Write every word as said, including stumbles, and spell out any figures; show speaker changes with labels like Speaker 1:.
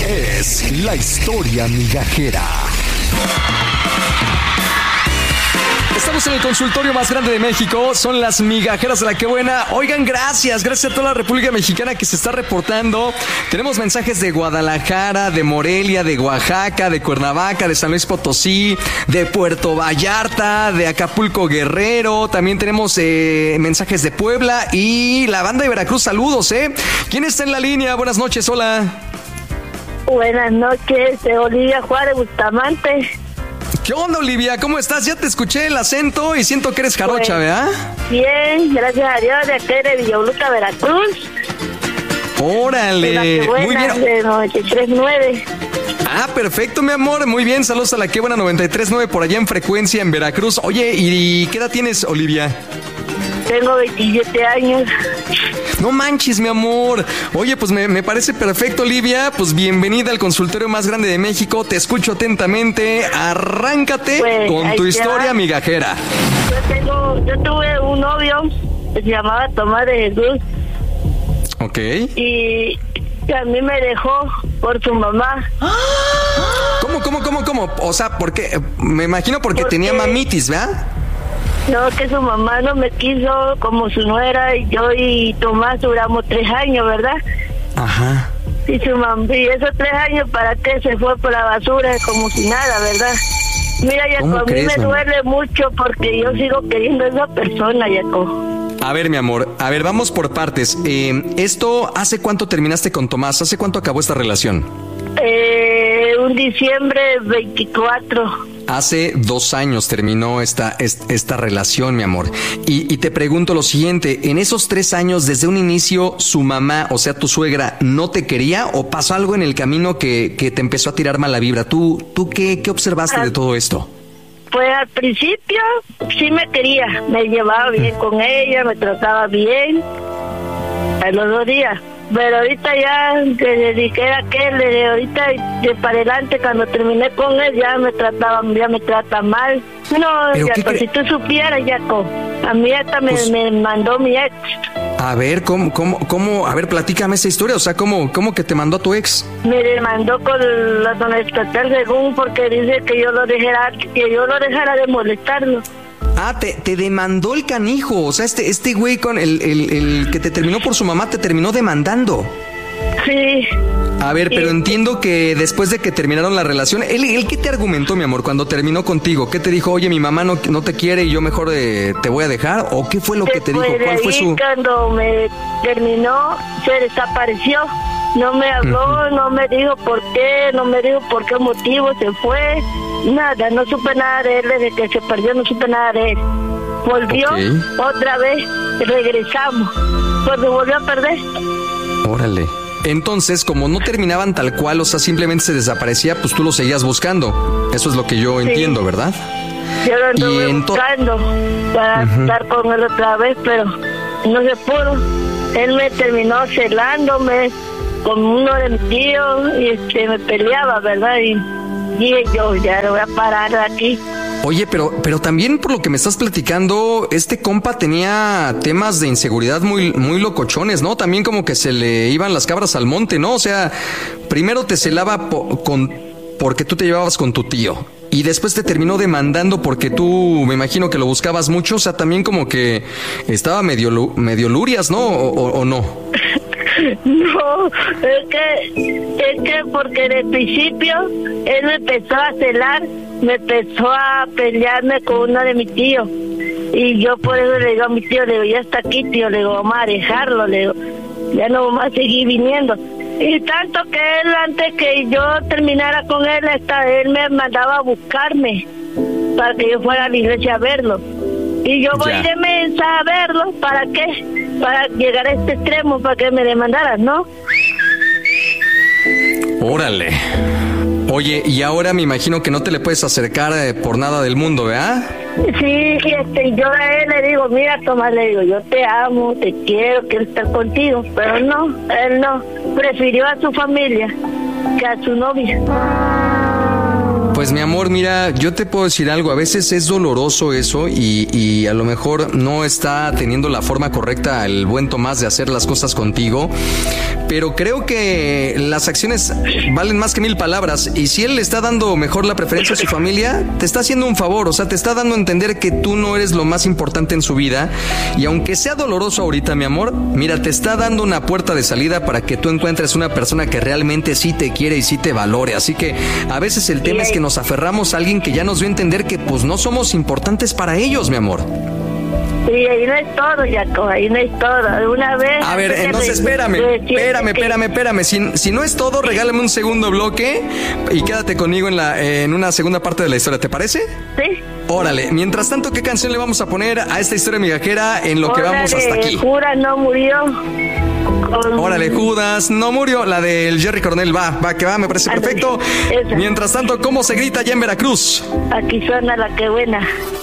Speaker 1: es la historia migajera. Estamos en el consultorio más grande de México, son las migajeras de la que buena. Oigan, gracias, gracias a toda la República Mexicana que se está reportando. Tenemos mensajes de Guadalajara, de Morelia, de Oaxaca, de Cuernavaca, de San Luis Potosí, de Puerto Vallarta, de Acapulco Guerrero. También tenemos eh, mensajes de Puebla y la banda de Veracruz. Saludos, ¿eh? ¿Quién está en la línea? Buenas noches, hola.
Speaker 2: Buenas noches, Olivia Juárez Bustamante.
Speaker 1: ¿Qué onda, Olivia? ¿Cómo estás? Ya te escuché el acento y siento que eres jarocha, ¿verdad?
Speaker 2: Bien, gracias a Dios, de aquí de Villauluca, Veracruz.
Speaker 1: Órale, muy bien.
Speaker 2: De noventa y tres punto nueve.
Speaker 1: Ah, perfecto, mi amor, muy bien. Saludos a la que buena noventa y tres punto nueve por allá en frecuencia en Veracruz. Oye, ¿y qué edad tienes, Olivia?
Speaker 2: Tengo veintisiete años.
Speaker 1: No manches, mi amor. Oye, pues me, me parece perfecto, Olivia. Pues bienvenida al consultorio más grande de México. Te escucho atentamente. Arráncate pues, con tu historia va. migajera.
Speaker 2: Yo, tengo, yo tuve un novio que se llamaba Tomás de Jesús.
Speaker 1: Ok.
Speaker 2: Y a mí me dejó por su mamá.
Speaker 1: ¿Cómo, cómo, cómo, cómo? O sea, porque me imagino porque, porque tenía mamitis, ¿verdad?
Speaker 2: No, que su mamá no me quiso como su nuera, y yo y Tomás duramos tres años, ¿verdad?
Speaker 1: Ajá.
Speaker 2: Y su mamá, y esos tres años, ¿para qué se fue por la basura como si nada, verdad? Mira, Yaco, a mí me mamá? duele mucho porque yo sigo queriendo a esa persona, Yaco.
Speaker 1: A ver, mi amor, a ver, vamos por partes. Eh, ¿Esto hace cuánto terminaste con Tomás? ¿Hace cuánto acabó esta relación?
Speaker 2: Eh, un diciembre veinticuatro.
Speaker 1: Hace dos años terminó esta, esta, esta relación, mi amor. Y, y te pregunto lo siguiente, ¿en esos tres años, desde un inicio, su mamá, o sea, tu suegra, no te quería o pasó algo en el camino que, que te empezó a tirar mala vibra? ¿Tú, tú qué, qué observaste de todo esto?
Speaker 2: Pues al principio sí me quería, me llevaba bien con ella, me trataba bien a los dos días. Pero ahorita ya te dediqué a aquel, de ahorita de para adelante, cuando terminé con él, ya me trataban, ya me trata mal. No, Yaco, si tú supieras, Yaco, a mí hasta me, pues, me mandó mi ex.
Speaker 1: A ver, ¿cómo, cómo, cómo? A ver, platícame esa historia, o sea, ¿cómo, cómo que te mandó tu ex?
Speaker 2: Me demandó con la don estatal según, porque dice que yo lo dejara, que yo lo dejara de molestarlo.
Speaker 1: Ah, te, te demandó el canijo, o sea, este este güey con el, el, el que te terminó por su mamá te terminó demandando.
Speaker 2: Sí.
Speaker 1: A ver,
Speaker 2: sí.
Speaker 1: Pero entiendo que después de que terminaron la relación, ¿él, él qué te argumentó, mi amor, cuando terminó contigo? ¿Qué te dijo? Oye, mi mamá no, no te quiere y yo mejor eh, te voy a dejar, ¿o qué fue lo que te dijo? ¿Cuál fue su...?
Speaker 2: Cuando me terminó, se desapareció. No me habló, uh-huh. no me dijo por qué, no me dijo por qué motivo se fue. Nada, no supe nada de él, desde que se perdió no supe nada de él. Volvió okay. otra vez, regresamos, pues me volvió a perder.
Speaker 1: Órale. Entonces, como no terminaban tal cual, o sea, simplemente se desaparecía, pues tú lo seguías buscando. Eso es lo que yo sí. entiendo, ¿verdad?
Speaker 2: Yo lo anduve ento- buscando para uh-huh. estar con él otra vez, pero no se pudo. Él me terminó celándome con uno de mis tíos y este, me peleaba, ¿verdad? Y dije yo, ya lo voy a parar de aquí.
Speaker 1: Oye, pero, pero también por lo que me estás platicando, este compa tenía temas de inseguridad muy, muy locochones, ¿no? También como que se le iban las cabras al monte, ¿no? O sea, primero te celaba po- con, porque tú te llevabas con tu tío. Y después te terminó demandando porque tú, me imagino que lo buscabas mucho. O sea, también como que estaba medio, medio lurias, ¿no? ¿O, o, o no?
Speaker 2: No, es que, es que porque de principio él me empezó a celar, me empezó a pelearme con uno de mis tíos. Y yo por eso le digo a mi tío, le digo, ya está aquí, tío, le digo, vamos a dejarlo, le digo, ya no vamos a seguir viniendo. Y tanto que él, antes que yo terminara con él, hasta él me mandaba a buscarme para que yo fuera a la iglesia a verlo. Y yo voy ya. de mensa a verlo, ¿para qué? Para llegar a este extremo, para que me demandaran, ¿no?
Speaker 1: Órale. Oye, y ahora me imagino que no te le puedes acercar eh, por nada del mundo, ¿verdad?
Speaker 2: Sí, este, yo a él le digo, mira, Tomás, le digo, yo te amo, te quiero, quiero estar contigo, pero no, él no, prefirió a su familia que a su novia.
Speaker 1: Pues mi amor, mira, yo te puedo decir algo, a veces es doloroso eso y, y a lo mejor no está teniendo la forma correcta el buen Tomás de hacer las cosas contigo, pero creo que las acciones valen más que mil palabras y si él le está dando mejor la preferencia a su familia, te está haciendo un favor, o sea, te está dando a entender que tú no eres lo más importante en su vida y aunque sea doloroso ahorita, mi amor, mira, te está dando una puerta de salida para que tú encuentres una persona que realmente sí te quiere y sí te valore, así que a veces el tema es que nos aferramos a alguien que ya nos dio a entender que pues no somos importantes para ellos, mi amor.
Speaker 2: Sí, ahí no es todo, Jacob, ahí no es todo. Una vez...
Speaker 1: A ver, entonces espérame, espérame, espérame, espérame. Si, si no es todo, regálame un segundo bloque y quédate conmigo en, la, en una segunda parte de la historia, ¿te parece?
Speaker 2: Sí.
Speaker 1: Órale, mientras tanto, ¿qué canción le vamos a poner a esta historia migajera en lo que
Speaker 2: Órale,
Speaker 1: vamos hasta aquí?
Speaker 2: Judas no murió. Con...
Speaker 1: Órale, Judas no murió, la del Jerry Coronel, va, va, que va, me parece perfecto. Esa. Mientras tanto, ¿cómo se grita allá en Veracruz?
Speaker 2: Aquí suena la que buena.